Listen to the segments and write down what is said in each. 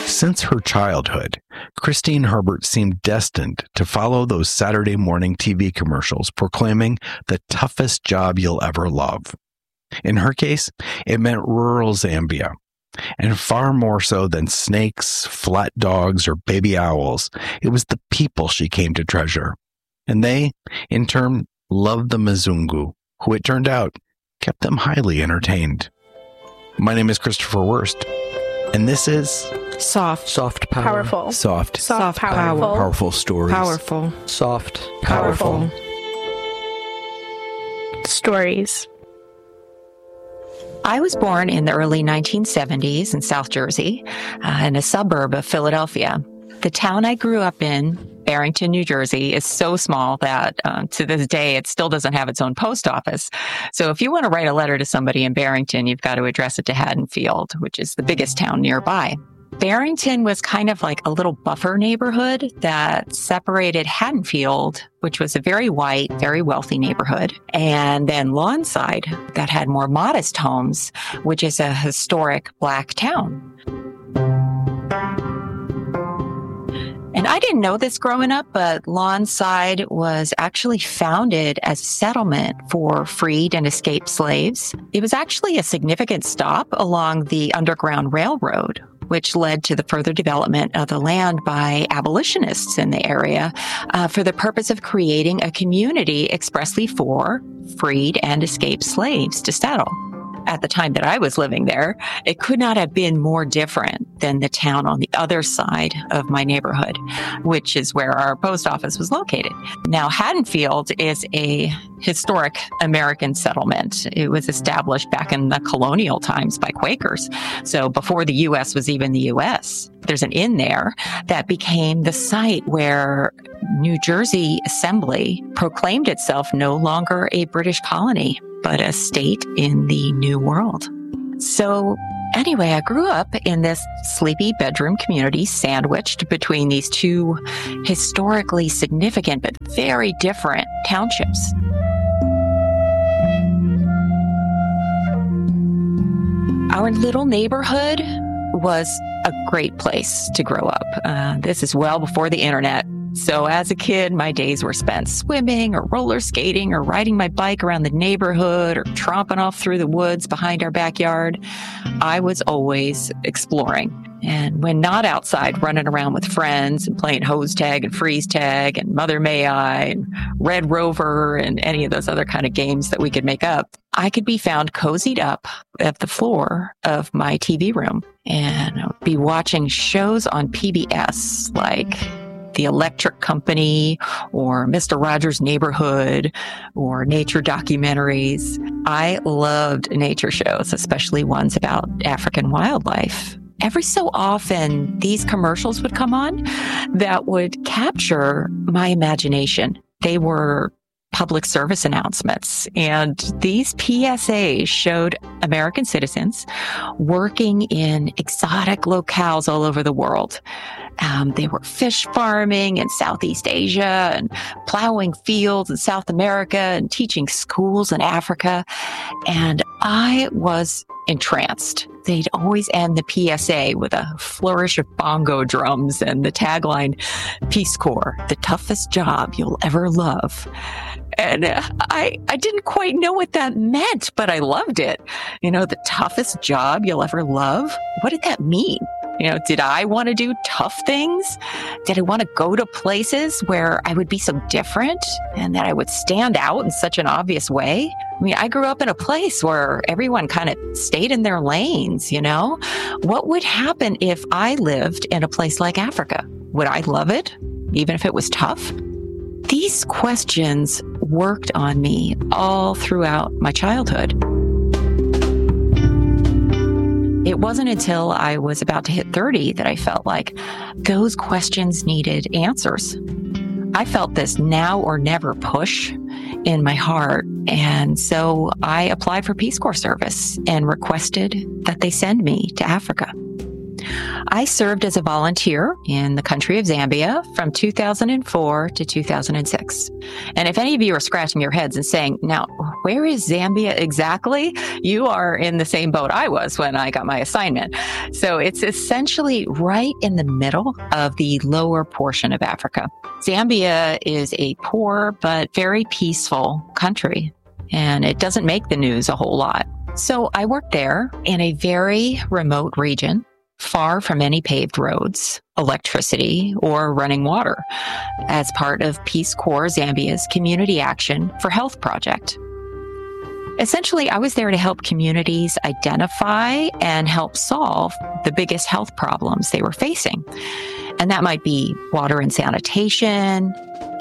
Since her childhood, Christine Herbert seemed destined to follow those Saturday morning TV commercials proclaiming the toughest job you'll ever love. In her case, it meant rural Zambia. And far more so than snakes, flat dogs, or baby owls, it was the people she came to treasure. And they, in turn, loved the Mzungu, who it turned out kept them highly entertained. My name is Christopher Wurst, and this is Soft Power. Powerful. Soft Powerful. Powerful stories. Powerful. Soft Powerful. Stories. I was born in the early 1970s in South Jersey, in a suburb of Philadelphia. The town I grew up in, Barrington, New Jersey, is so small that to this day, it still doesn't have its own post office. So if you want to write a letter to somebody in Barrington, you've got to address it to Haddonfield, which is the biggest town nearby. Barrington was kind of like a little buffer neighborhood that separated Haddonfield, which was a very white, very wealthy neighborhood, and then Lawnside that had more modest homes, which is a historic Black town. And I didn't know this growing up, but Lawnside was actually founded as a settlement for freed and escaped slaves. It was actually a significant stop along the Underground Railroad, which led to the further development of the land by abolitionists in the area for the purpose of creating a community expressly for freed and escaped slaves to settle. At the time that I was living there, it could not have been more different than the town on the other side of my neighborhood, which is where our post office was located. Now, Haddonfield is a historic American settlement. It was established back in the colonial times by Quakers. So before the U.S. was even the U.S., there's an inn there that became the site where New Jersey Assembly proclaimed itself no longer a British colony, but a state in the New World. So anyway, I grew up in this sleepy bedroom community sandwiched between these two historically significant but very different townships. Our little neighborhood was a great place to grow up. This is well before the internet. So as a kid, my days were spent swimming or roller skating or riding my bike around the neighborhood or tromping off through the woods behind our backyard. I was always exploring. And when not outside, running around with friends and playing hose tag and freeze tag and Mother May I and Red Rover and any of those other kind of games that we could make up, I could be found cozied up at the floor of my TV room and I would be watching shows on PBS like The Electric Company or Mr. Rogers' Neighborhood or nature documentaries. I loved nature shows, especially ones about African wildlife. Every so often, these commercials would come on that would capture my imagination. They were public service announcements, and these PSAs showed American citizens working in exotic locales all over the world. They were fish farming in Southeast Asia and plowing fields in South America and teaching schools in Africa. And I was entranced. They'd always end the PSA with a flourish of bongo drums and the tagline, Peace Corps, the toughest job you'll ever love. And I didn't quite know what that meant, but I loved it. You know, the toughest job you'll ever love. What did that mean? You know, did I want to do tough things? Did I want to go to places where I would be so different and that I would stand out in such an obvious way? I mean, I grew up in a place where everyone kind of stayed in their lanes, you know? What would happen if I lived in a place like Africa? Would I love it, even if it was tough? These questions worked on me all throughout my childhood. It wasn't until I was about to hit 30 that I felt like those questions needed answers. I felt this now or never push in my heart. And so I applied for Peace Corps service and requested that they send me to Africa. I served as a volunteer in the country of Zambia from 2004 to 2006. And if any of you are scratching your heads and saying, now, where is Zambia exactly? You are in the same boat I was when I got my assignment. So it's essentially right in the middle of the lower portion of Africa. Zambia is a poor but very peaceful country, and it doesn't make the news a whole lot. So I worked there in a very remote region, far from any paved roads, electricity, or running water, as part of Peace Corps Zambia's Community Action for Health project. Essentially, I was there to help communities identify and help solve the biggest health problems they were facing. And that might be water and sanitation,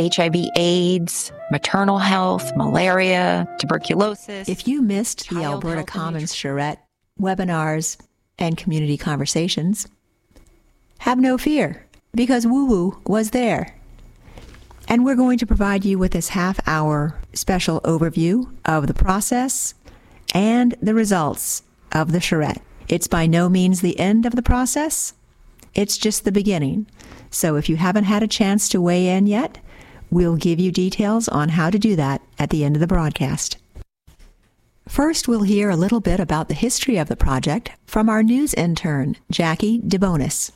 HIV/AIDS, maternal health, malaria, tuberculosis. If you missed the Alberta Commons Charrette webinars and community conversations, have no fear, because Woo Woo was there. And we're going to provide you with this half-hour special overview of the process and the results of the charrette. It's by no means the end of the process. It's just the beginning. So if you haven't had a chance to weigh in yet, we'll give you details on how to do that at the end of the broadcast. First, we'll hear a little bit about the history of the project from our news intern, Jackie DeBonis.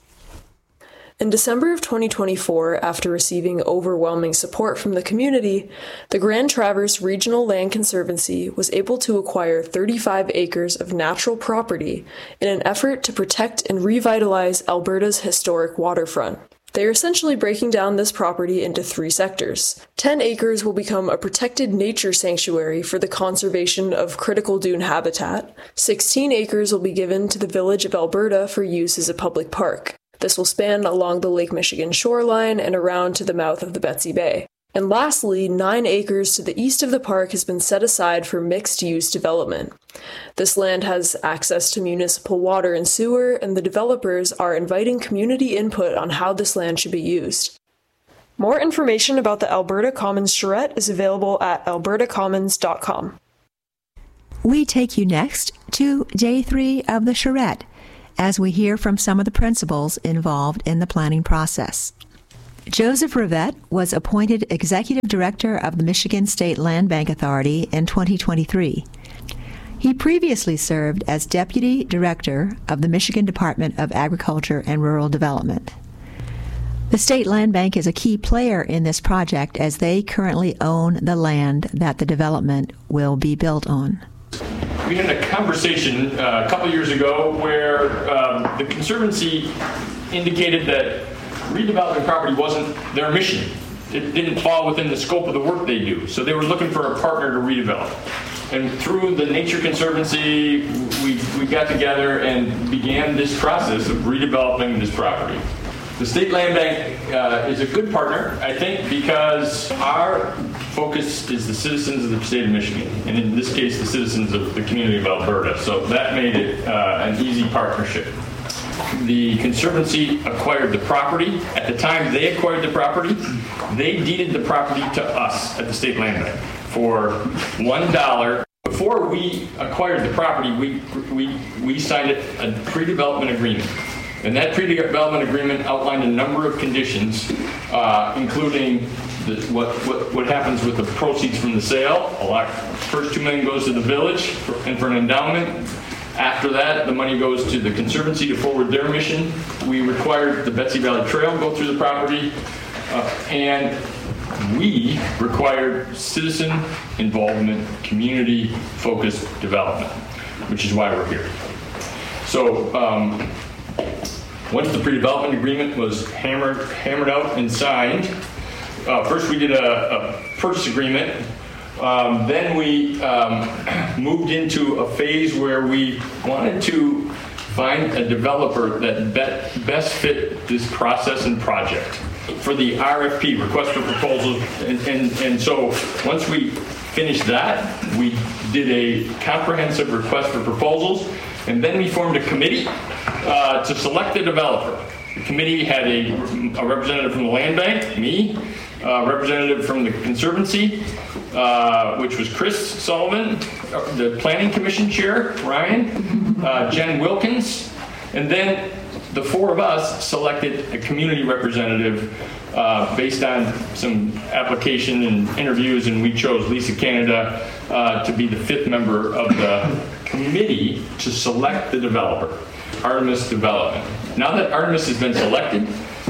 In December of 2024, after receiving overwhelming support from the community, the Grand Traverse Regional Land Conservancy was able to acquire 35 acres of natural property in an effort to protect and revitalize Alberta's historic waterfront. They are essentially breaking down this property into 3 sectors. 10 acres will become a protected nature sanctuary for the conservation of critical dune habitat. 16 acres will be given to the Village of Alberta for use as a public park. This will span along the Lake Michigan shoreline and around to the mouth of the Betsy Bay. And lastly, 9 acres to the east of the park has been set aside for mixed-use development. This land has access to municipal water and sewer, and the developers are inviting community input on how this land should be used. More information about the Alberta Commons Charrette is available at albertacommons.com. We take you next to Day 3 of the charrette, as we hear from some of the principals involved in the planning process. Joseph Rivette was appointed Executive Director of the Michigan State Land Bank Authority in 2023. He previously served as Deputy Director of the Michigan Department of Agriculture and Rural Development. The State Land Bank is a key player in this project as they currently own the land that the development will be built on. We had a conversation a couple years ago where the Conservancy indicated that redeveloping property wasn't their mission. It didn't fall within the scope of the work they do. So they were looking for a partner to redevelop. And through the Nature Conservancy, we got together and began this process of redeveloping this property. The State Land Bank is a good partner, I think, because our focus is the citizens of the state of Michigan, and in this case, the citizens of the community of Alberta. So that made it an easy partnership. The Conservancy acquired the property. At the time they acquired the property, they deeded the property to us at the State Land Bank for $1. Before we acquired the property, we signed a pre-development agreement. And that pre-development agreement outlined a number of conditions, including what happens with the proceeds from the sale. First $2 million goes to the village and for an endowment. After that, the money goes to the Conservancy to forward their mission. We required the Betsy Valley Trail go through the property, and we required citizen involvement, community-focused development, which is why we're here. So once the pre-development agreement was hammered out and signed, first we did a purchase agreement. Then we moved into a phase where we wanted to find a developer that best fit this process and project for the RFP, request for proposals. And so once we finished that, we did a comprehensive request for proposals, and then we formed a committee to select the developer. The committee had a representative from the land bank, me, a representative from the Conservancy, which was Chris Sullivan, the Planning Commission Chair, Ryan, Jen Wilkins, and then the four of us selected a community representative based on some application and interviews, and we chose Lisa Canada to be the fifth member of the committee to select the developer, Artemis Development. Now that Artemis has been selected,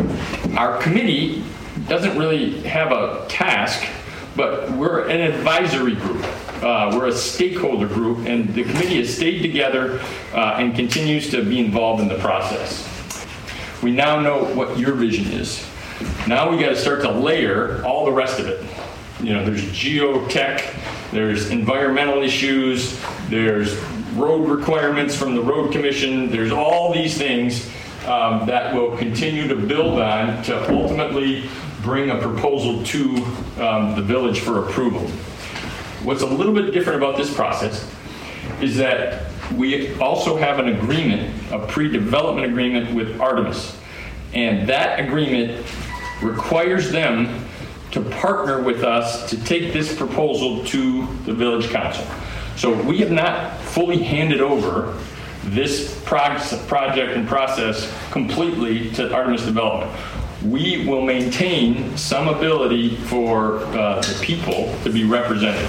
our committee doesn't really have a task, but we're an advisory group. We're a stakeholder group, and the committee has stayed together and continues to be involved in the process. We now know what your vision is. Now we got to start to layer all the rest of it. You know, there's geotech, there's environmental issues, there's road requirements from the road commission, there's all these things that will continue to build on to ultimately bring a proposal to the village for approval. What's a little bit different about this process is that we also have an agreement, a pre-development agreement with Artemis. And that agreement requires them to partner with us to take this proposal to the village council. So we have not fully handed over this project and process completely to Artemis Development. We will maintain some ability for the people to be represented.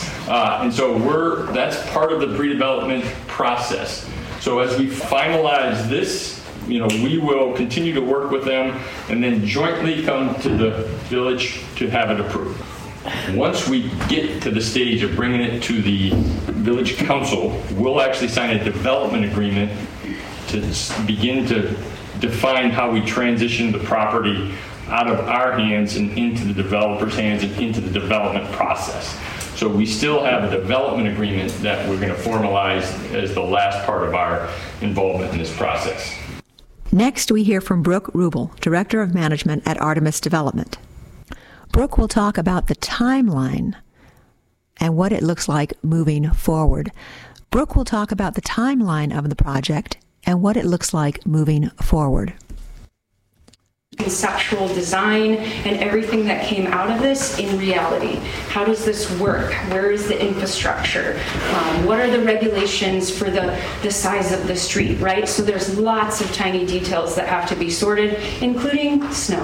And so that's part of the pre-development process. So as we finalize this, we will continue to work with them and then jointly come to the village to have it approved. Once we get to the stage of bringing it to the village council, we'll actually sign a development agreement to begin to define how we transition the property out of our hands and into the developer's hands and into the development process. So we still have a development agreement that we're going to formalize as the last part of our involvement in this process. Next, we hear from Brooke Rubel, Director of Management at Artemis Development. Brooke will talk about the timeline and what it looks like moving forward. Brooke will talk about the timeline of the project and what it looks like moving forward. Conceptual design and everything that came out of this in reality. How does this work? Where is the infrastructure? What are the regulations for the size of the street, right? So there's lots of tiny details that have to be sorted, including snow.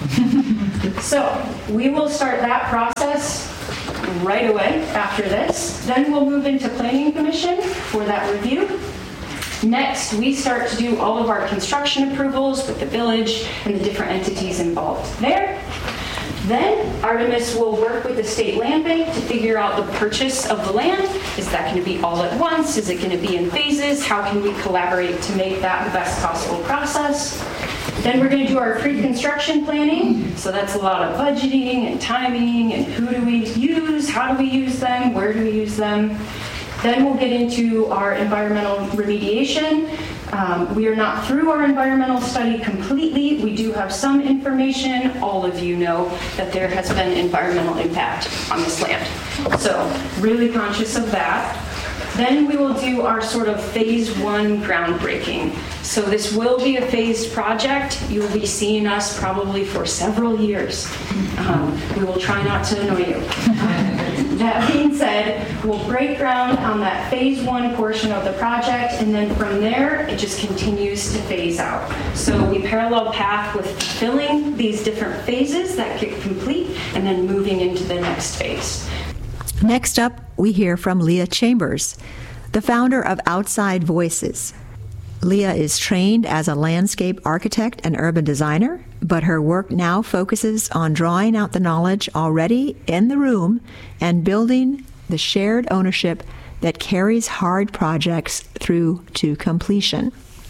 So we will start that process right away after this. Then we'll move into Planning Commission for that review. Next, we start to do all of our construction approvals with the village and the different entities involved there. Then Artemis will work with the state land bank to figure out the purchase of the land. Is that going to be all at once? Is it going to be in phases? How can we collaborate to make that the best possible process? Then we're going to do our pre-construction planning. So that's a lot of budgeting and timing and who do we use, how do we use them, where do we use them. Then we'll get into our environmental remediation. We are not through our environmental study completely. We do have some information. All of you know that there has been environmental impact on this land. So really conscious of that. Then we will do our sort of phase one groundbreaking. So this will be a phased project. You'll be seeing us probably for several years. We will try not to annoy you. That being said, we'll break ground on that phase one portion of the project, and then from there, it just continues to phase out. So we parallel path with filling these different phases that get complete, and then moving into the next phase. Next up, we hear from Leah Chambers, the founder of Outside Voices. Leah is trained as a landscape architect and urban designer, but her work now focuses on drawing out the knowledge already in the room and building the shared ownership that carries hard projects through to completion.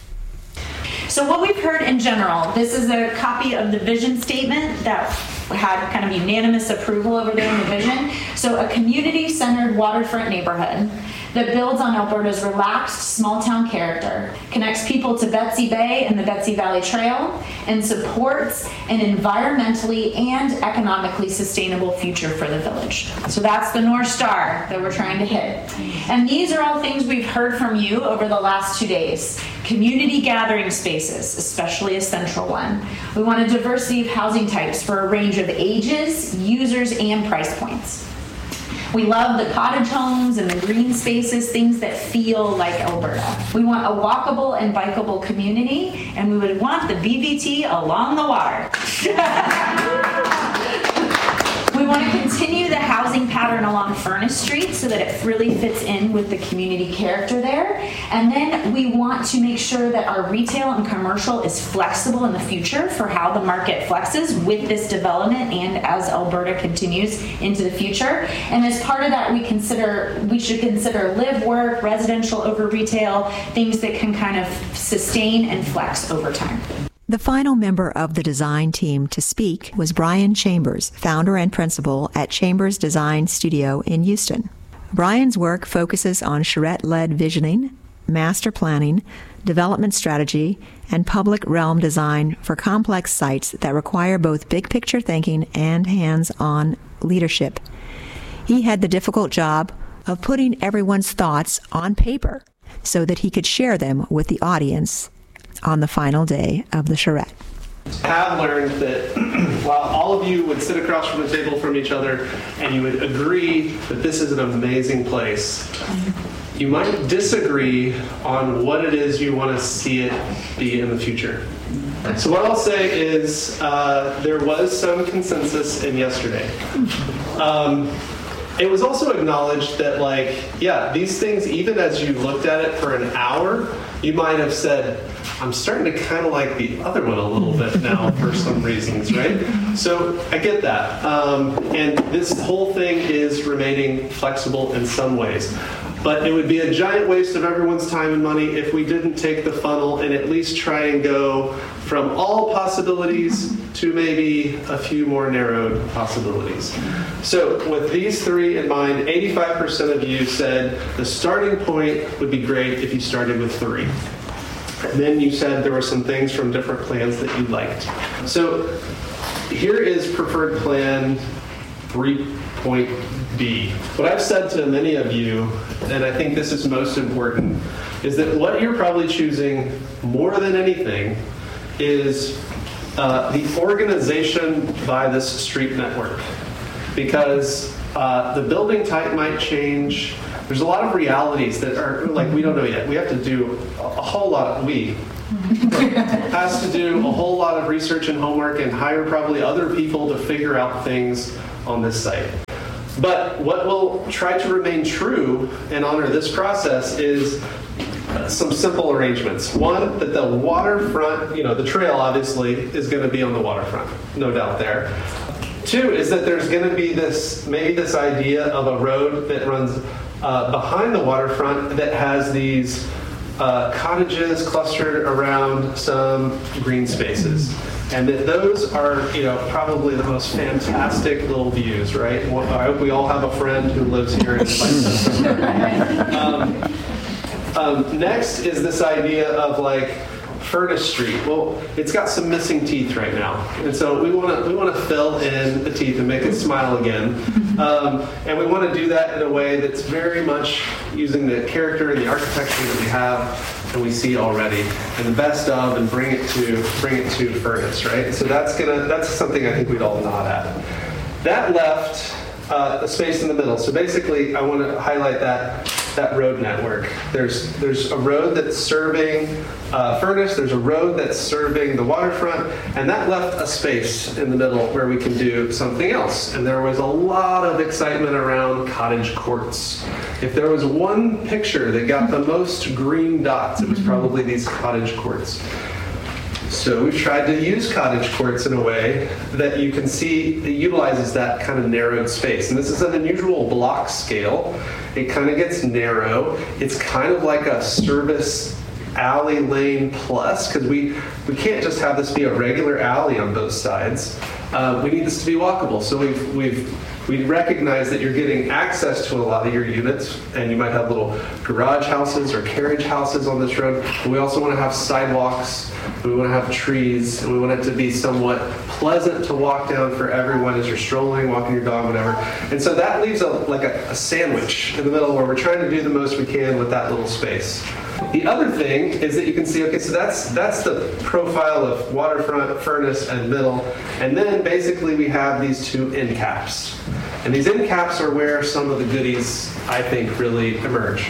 So what we've heard in general, this is a copy of the vision statement that had kind of unanimous approval over there in the vision. So a community-centered waterfront neighborhood that builds on Alberta's relaxed small-town character, connects people to Betsy Bay and the Betsy Valley Trail, and supports an environmentally and economically sustainable future for the village. So that's the North Star that we're trying to hit. And these are all things we've heard from you over the last 2 days. Community gathering spaces, especially a central one. We want a diversity of housing types for a range of ages, users, and price points. We love the cottage homes and the green spaces, things that feel like Alberta. We want a walkable and bikeable community, and we would want the BVT along the water. We want to continue the housing pattern along Furnace Street so that it really fits in with the community character there. And then we want to make sure that our retail and commercial is flexible in the future for how the market flexes with this development and as Alberta continues into the future. And as part of that, we should consider live, work, residential over retail, things that can kind of sustain and flex over time. The final member of the design team to speak was Brian Chambers, founder and principal at Chambers Design Studio in Houston. Brian's work focuses on charrette-led visioning, master planning, development strategy, and public realm design for complex sites that require both big-picture thinking and hands-on leadership. He had the difficult job of putting everyone's thoughts on paper so that he could share them with the audience on the final day of the charrette. I have learned that while all of you would sit across from the table from each other and you would agree that this is an amazing place, you might disagree on what it is you want to see it be in the future. So what I'll say is there was some consensus in yesterday. It was also acknowledged that, these things, even as you looked at it for an hour, you might have said, I'm starting to kind of like the other one a little bit now for some reasons, right? So I get that. And this whole thing is remaining flexible in some ways. But it would be a giant waste of everyone's time and money if we didn't take the funnel and at least try and go from all possibilities to maybe a few more narrowed possibilities. So with these three in mind, 85% of you said the starting point would be great if you started with 3. And then you said there were some things from different plans that you liked. So here is preferred plan 3.B. What I've said to many of you, and I think this is most important, is that what you're probably choosing more than anything is the organization by this street network. Because the building type might change. There's a lot of realities that are, we don't know yet. We have to do a whole lot, has to do a whole lot of research and homework and hire probably other people to figure out things on this site. But what will try to remain true and honor this process is some simple arrangements. One, that the waterfront, the trail obviously is going to be on the waterfront, no doubt there. 2 is that there's going to be this idea of a road that runs behind the waterfront that has these cottages clustered around some green spaces. And that those are, probably the most fantastic little views, right? I hope we all have a friend who lives here and invites us. Next is this idea of Furnace Street. Well, it's got some missing teeth right now, and so we want to fill in the teeth and make it smile again. And we want to do that in a way that's very much using the character and the architecture that we have and we see already, and the best of, and bring it to Furnace, right? So that's something I think we'd all nod at. That left a space in the middle. So basically, I want to highlight that road network. There's a road that's serving Furnace. There's a road that's serving the waterfront, and that left a space in the middle where we can do something else. And there was a lot of excitement around cottage courts. If there was one picture that got the most green dots, it was probably these cottage courts. So we've tried to use cottage courts in a way that you can see it utilizes that kind of narrowed space. And this is an unusual block scale. It kind of gets narrow. It's kind of like a service alley lane plus, because we can't just have this be a regular alley on both sides. We need this to be walkable. So we recognize that you're getting access to a lot of your units, and you might have little garage houses or carriage houses on this road. But we also want to have sidewalks, we want to have trees, and we want it to be somewhat pleasant to walk down for everyone as you're strolling, walking your dog, whatever. And so that leaves a sandwich in the middle where we're trying to do the most we can with that little space. The other thing is that you can see, okay, so that's the profile of waterfront, Furnace, and middle. And then basically we have these two end caps. And these end caps are where some of the goodies, I think, really emerge.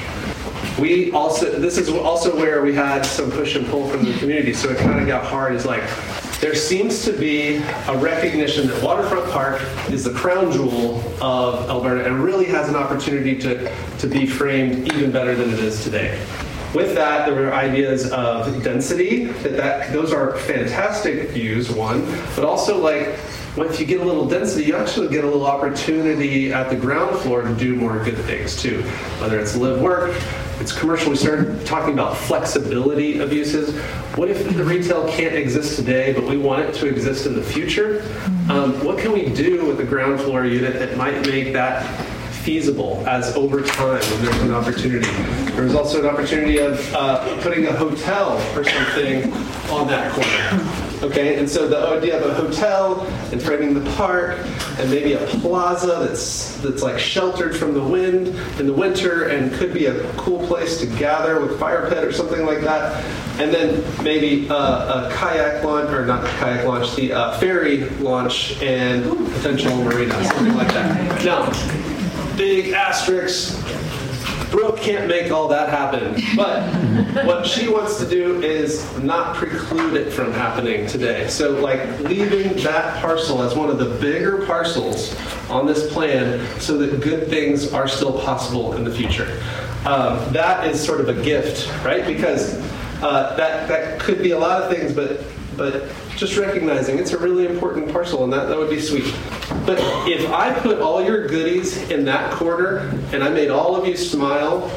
This is also where we had some push and pull from the community, so it kind of got hard. Is like, there seems to be a recognition that Waterfront Park is the crown jewel of Alberta and really has an opportunity to be framed even better than it is today. With that, there were ideas of density, those are fantastic views, one, but also like, well, if you get a little density, you actually get a little opportunity at the ground floor to do more good things too, whether it's live work, it's commercial. We started talking about flexibility of uses. What if the retail can't exist today, but we want it to exist in the future? What can we do with the ground floor unit that might make that feasible as over time when there's an opportunity? There's also an opportunity of putting a hotel or something on that corner. Okay, and so the idea of a hotel and framing the park and maybe a plaza that's like sheltered from the wind in the winter and could be a cool place to gather with fire pit or something like that. And then maybe a kayak launch, or not kayak launch, the ferry launch and potential marina, something like that. Now, big asterisks. Brooke can't make all that happen, but what she wants to do is not preclude it from happening today. So like leaving that parcel as one of the bigger parcels on this plan so that good things are still possible in the future. That is sort of a gift, right? Because that could be a lot of things, but just recognizing it's a really important parcel, and that would be sweet. But if I put all your goodies in that corner and I made all of you smile,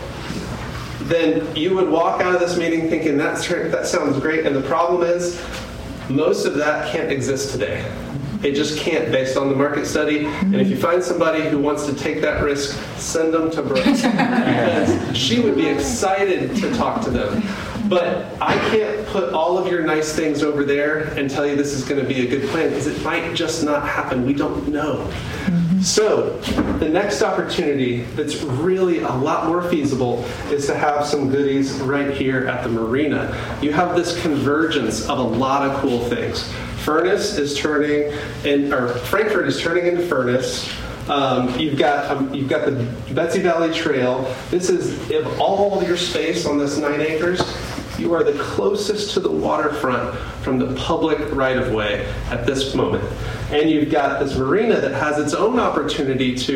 then you would walk out of this meeting thinking that sounds great. And the problem is most of that can't exist today. It just can't based on the market study. And if you find somebody who wants to take that risk, send them to Brooke. Because she would be excited to talk to them. But I can't put all of your nice things over there and tell you this is going to be a good plan, because it might just not happen. We don't know. So the next opportunity that's really a lot more feasible is to have some goodies right here at the marina. You have this convergence of a lot of cool things. Frankfurt is turning into Furnace. You've got the Betsy Valley Trail. This is, of all your space on this 9 acres, you are the closest to the waterfront from the public right-of-way at this moment. And you've got this marina that has its own opportunity to